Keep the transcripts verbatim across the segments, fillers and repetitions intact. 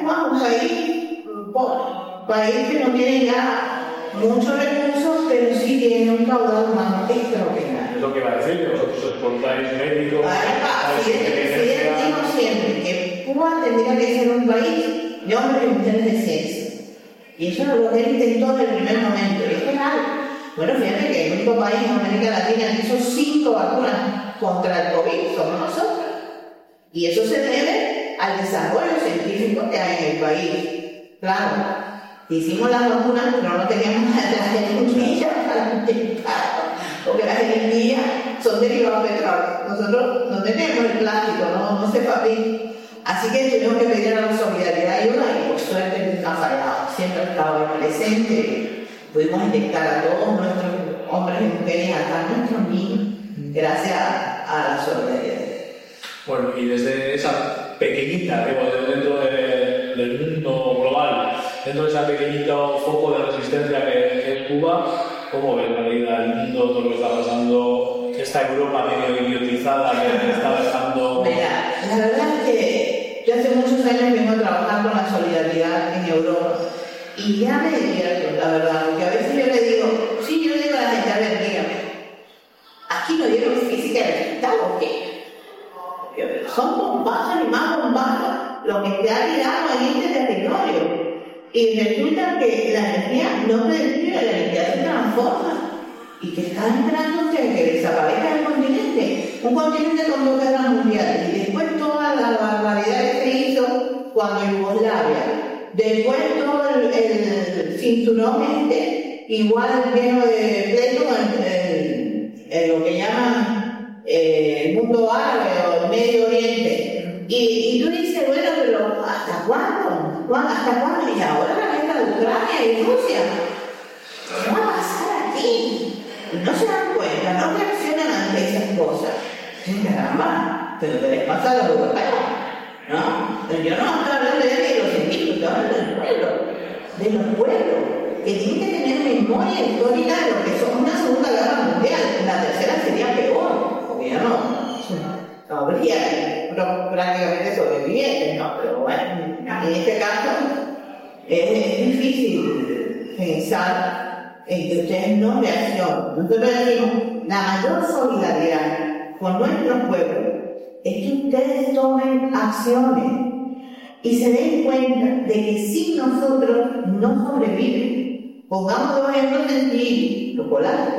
Cuba es un país pobre, un país que no tiene ya muchos recursos, pero sí tiene un caudal humano extraordinario. Es lo que iba a decir, que vosotros exportáis médicos. Si digo siempre que Cuba tendría que ser un país de hombres y mujeres de ciencia. Y eso es lo que él intentó en el primer momento. Y es que nada. Bueno, fíjate que el único país en América Latina que hizo cinco vacunas contra el COVID somos nosotros. Y eso se debe al desarrollo científico que hay en el país. Claro, hicimos las vacunas, pero no teníamos las jeringuillas para inyectar, porque las jeringuillas son derivados de petróleo. Nosotros no tenemos el plástico, no, no se fabrica. Así que tuvimos que pedir a la solidaridad y ayuda, y por suerte nunca ha fallado. Siempre ha estado presente. Pudimos inyectar a todos nuestros hombres y mujeres, hasta nuestros niños, gracias a la solidaridad. Bueno, y desde esa pequeñita, digo, dentro de, del mundo global, dentro de ese pequeñito foco de resistencia que es Cuba, ¿cómo ves la vida del mundo, todo lo que está pasando, esta Europa medio idiotizada que está dejando? Mira, la verdad es que yo hace muchos años vengo a trabajar con la solidaridad en Europa y ya me divierto, la verdad, porque a veces yo le digo, sí, yo le digo a la gente, a ver, dígame, ¿aquí no dieron física elemental o qué? Son bombazos y más bombazos lo que te ha tirado en este territorio. Y resulta que la energía no previve, la energía se transforma y que está entrando que, que desaparezca el continente. Un continente con dos guerras mundiales y después toda la barbaridad que se hizo cuando Yugoslavia. Después todo el, el cinturón este, igual lleno de pleito en, en, en lo que llaman eh, el mundo árabe o el Medio Oriente. Y, y tú dices, bueno, pero ¿hasta cuándo? ¿Hasta cuándo? Y ahora la guerra de Ucrania y Rusia. ¿Qué va a pasar aquí? Y no se dan cuenta, no reaccionan ante esas cosas. Sí, caramba, pero ¿qué les pasa a los europeos? ¿No? Pero yo no estoy hablando de los científicos, estoy hablando del pueblo, de los pueblos, que tienen que tener memoria histórica de lo que son una Segunda Guerra Mundial. La tercera sería peor, porque ya no, no habría prácticamente sobrevivientes, ¿no? Pero bueno, en este caso es, es difícil pensar en que ustedes no reaccionen. Nosotros decimos, la mayor solidaridad con nuestros pueblos es que ustedes tomen acciones y se den cuenta de que si nosotros no sobrevivimos, pongamos dos ejemplos sencillos, chocolate.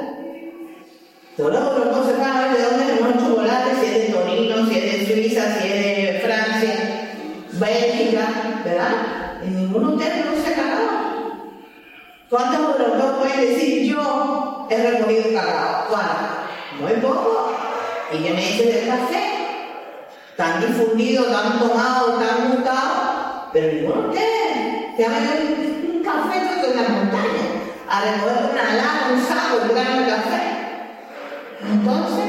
Todos los europeos se van a ver de dónde tenemos el chocolate, si es de Torino, si es de Suiza, si es de Francia, Bélgica, ¿verdad? En ninguno de ustedes no se ha cacao. ¿Cuántos europeos pueden decir yo he recogido cacao? ¿Cuántos? Muy poco. ¿Y qué me dices del café? Tan difundido, tan tomado, tan buscado, pero ninguno de ustedes se ha metido un café en la montaña a recoger una lana, un saco, un grano de café. Entonces,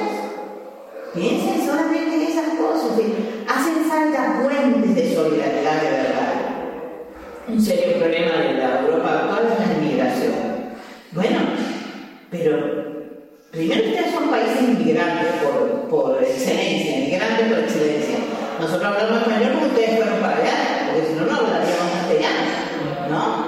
piensen solamente en esas cosas. Hacen falta puentes de solidaridad de verdad. Un serio problema de la Europa actual es la inmigración. Bueno, pero primero ustedes son países inmigrantes por, por excelencia, inmigrantes por excelencia. Nosotros hablamos español porque ustedes fueron para allá, porque si no, no hablaríamos castellano, ¿no?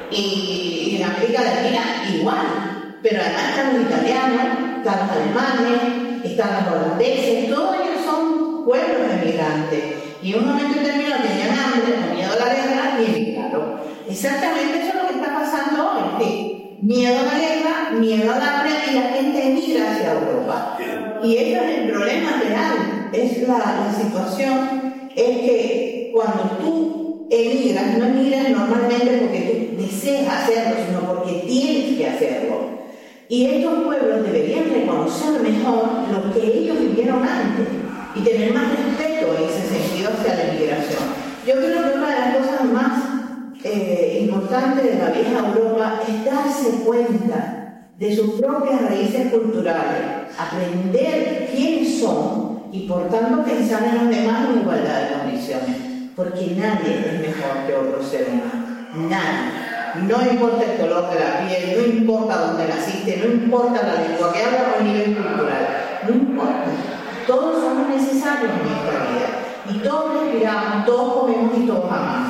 Y, y en América Latina igual, pero además están los italianos, están los alemanes, están los holandeses, todos ellos son pueblos emigrantes. Y en un momento determinado tenían hambre, con miedo a la guerra y emigraron. Exactamente eso es lo que está pasando hoy. ¿Sí? Miedo a la guerra, miedo al hambre y la gente emigra hacia Europa. Y ese es el problema real. Es la, la situación es que cuando tú emigras, no emigras normalmente porque tú deseas hacerlo, sino porque tienes que hacerlo. Y estos pueblos deberían reconocer mejor lo que ellos vivieron antes y tener más respeto en ese sentido hacia la inmigración. Yo creo que una de las cosas más eh, importantes de la vieja Europa es darse cuenta de sus propias raíces culturales, aprender quiénes son y por tanto pensar en los demás en igualdad de condiciones, porque nadie es mejor que otro ser humano, nadie. No importa el color de la piel, no importa dónde naciste, no importa la lengua que hablas o el nivel cultural, no importa. Todos somos necesarios en esta vida y todos respiramos, todos comemos y todos amamos.